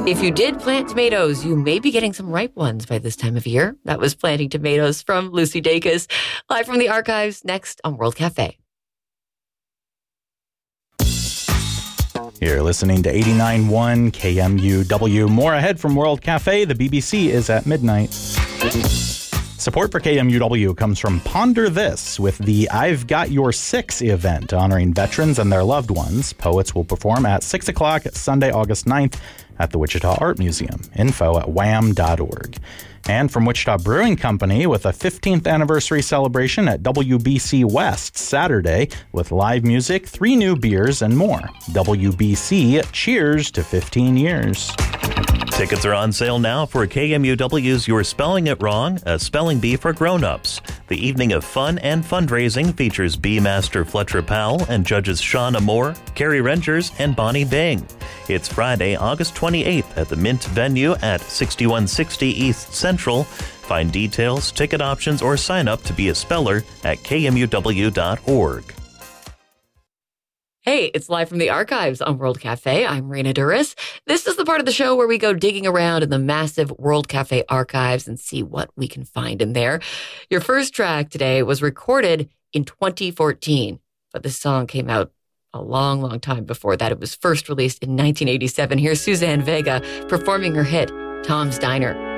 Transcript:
If you did plant tomatoes, you may be getting some ripe ones by this time of year. That was Planting Tomatoes from Lucy Dacus. Live from the archives, next on World Cafe. You're listening to 89.1 KMUW. More ahead from World Cafe. The BBC is at midnight. Support for KMUW comes from Ponder This with the I've Got Your Six event honoring veterans and their loved ones. Poets will perform at 6 o'clock Sunday, August 9th at the Wichita Art Museum. Info at wham.org. And from Wichita Brewing Company with a 15th anniversary celebration at WBC West Saturday with live music, 3 new beers, and more. WBC, cheers to 15 years. Tickets are on sale now for KMUW's You're Spelling It Wrong, a spelling bee for grown-ups. The evening of fun and fundraising features Bee Master Fletcher Powell and judges Shauna Moore, Carrie Rengers, and Bonnie Bing. It's Friday, August 28th at the Mint venue at 6160 East Central. Find details, ticket options, or sign up to be a speller at kmuw.org. Hey, it's live from the archives on World Cafe. I'm Rena Duras. This is the part of the show where we go digging around in the massive World Cafe archives and see what we can find in there. Your first track today was recorded in 2014, but this song came out a long, long time before that. It was first released in 1987. Here's Suzanne Vega performing her hit, Tom's Diner.